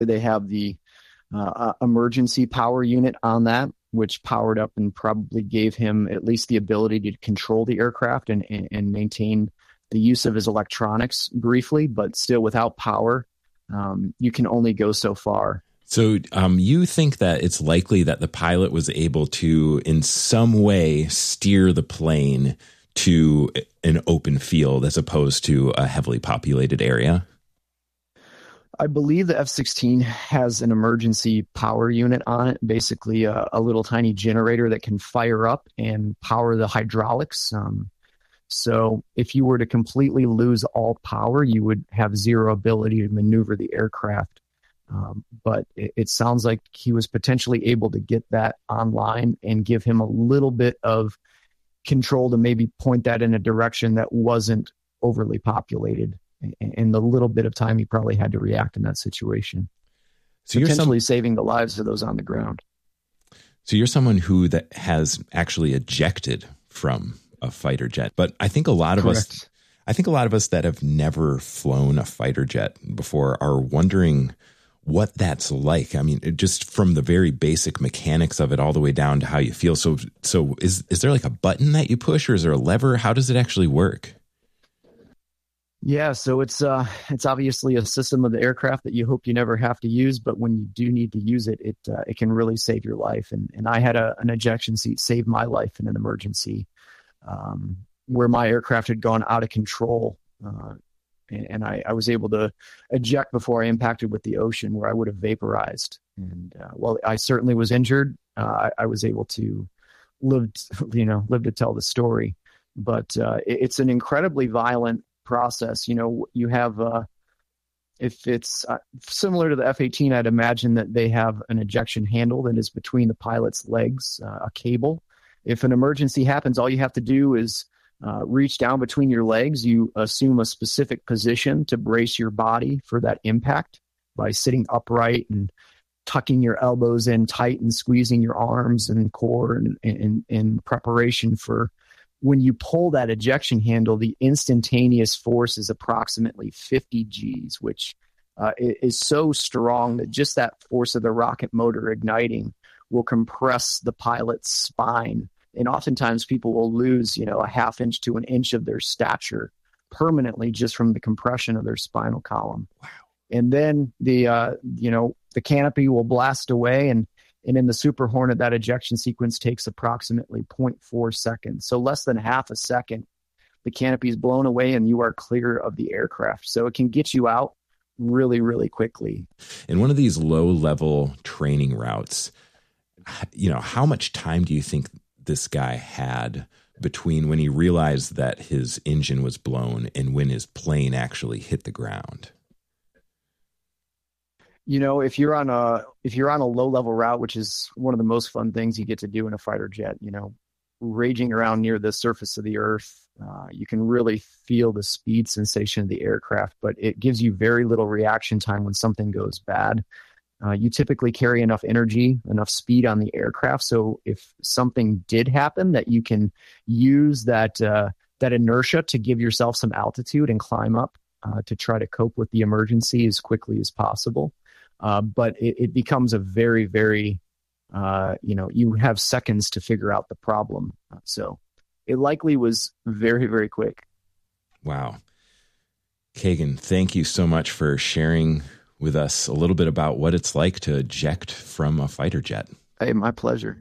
they have the emergency power unit on that, which powered up and probably gave him at least the ability to control the aircraft and maintain the use of his electronics briefly, but still without power, you can only go so far. So you think that it's likely that the pilot was able to, in some way, steer the plane to an open field as opposed to a heavily populated area? I believe the F-16 has an emergency power unit on it, basically a little tiny generator that can fire up and power the hydraulics. So if you were to completely lose all power, you would have zero ability to maneuver the aircraft. But it sounds like he was potentially able to get that online and give him a little bit of control to maybe point that in a direction that wasn't overly populated. And the little bit of time he probably had to react in that situation. So potentially saving the lives of those on the ground. So you're someone who that has actually ejected from a fighter jet. But I think a lot of us that have never flown a fighter jet before are wondering what that's like. I mean, just from the very basic mechanics of it all the way down to how you feel. So is there like a button that you push, or is there a lever? How does it actually work? Yeah, so it's obviously a system of the aircraft that you hope you never have to use, but when you do need to use it, it can really save your life. And I had an ejection seat save my life in an emergency where my aircraft had gone out of control, and I was able to eject before I impacted with the ocean, where I would have vaporized. And while I certainly was injured, I was able to live to tell the story. But it's an incredibly violent process. You have if it's similar to the F-18, I'd imagine that they have an ejection handle that is between the pilot's legs, a cable. If an emergency happens, all you have to do is reach down between your legs. You assume a specific position to brace your body for that impact by sitting upright and tucking your elbows in tight and squeezing your arms and core in preparation for when you pull that ejection handle. The instantaneous force is approximately 50 Gs, which is so strong that just that force of the rocket motor igniting will compress the pilot's spine. And oftentimes people will lose, a half inch to an inch of their stature permanently just from the compression of their spinal column. Wow. And then the canopy will blast away, and in the Super Hornet, that ejection sequence takes approximately 0.4 seconds. So less than half a second, the canopy is blown away and you are clear of the aircraft. So it can get you out really, really quickly. In one of these low-level training routes, how much time do you think this guy had between when he realized that his engine was blown and when his plane actually hit the ground? If you're on a low level route, which is one of the most fun things you get to do in a fighter jet, raging around near the surface of the earth, you can really feel the speed sensation of the aircraft, but it gives you very little reaction time when something goes bad. You typically carry enough energy, enough speed on the aircraft, so if something did happen, that you can use that inertia to give yourself some altitude and climb up to try to cope with the emergency as quickly as possible. But it becomes a very, very, you have seconds to figure out the problem. So it likely was very, very quick. Wow. Kagan, thank you so much for sharing with us a little bit about what it's like to eject from a fighter jet. Hey, my pleasure.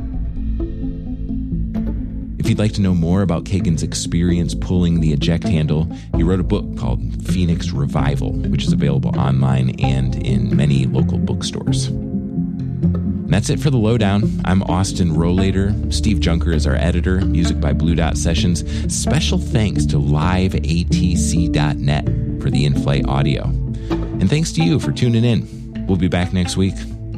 If you'd like to know more about Kagan's experience pulling the eject handle, he wrote a book called Phoenix Revival, which is available online and in many local bookstores. And that's it for The Lowdown. I'm Austin Rollader. Steve Junker is our editor. Music by Blue Dot Sessions. Special thanks to liveatc.net for the in-flight audio. And thanks to you for tuning in. We'll be back next week.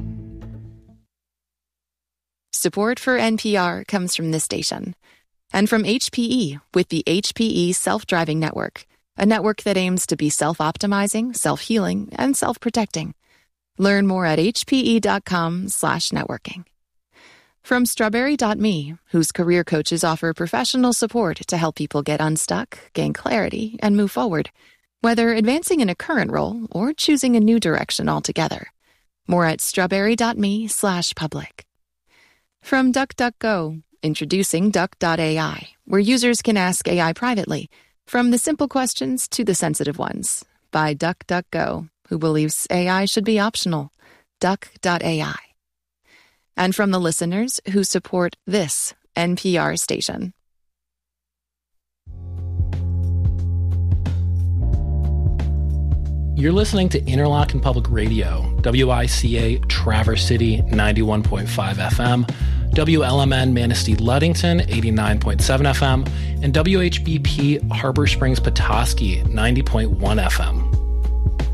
Support for NPR comes from this station and from HPE with the HPE Self-Driving Network, a network that aims to be self-optimizing, self-healing, and self-protecting. Learn more at hpe.com/networking. From Strawberry.me, whose career coaches offer professional support to help people get unstuck, gain clarity, and move forward. whether advancing in a current role or choosing a new direction altogether. More at strawberry.me/public. From DuckDuckGo, introducing Duck.ai, where users can ask AI privately, from the simple questions to the sensitive ones, by DuckDuckGo, who believes AI should be optional. Duck.ai. And from the listeners who support this NPR station. You're listening to Interlochen Public Radio, WICA Traverse City 91.5 FM, WLMN Manistee Ludington 89.7 FM, and WHBP Harbor Springs Petoskey 90.1 FM.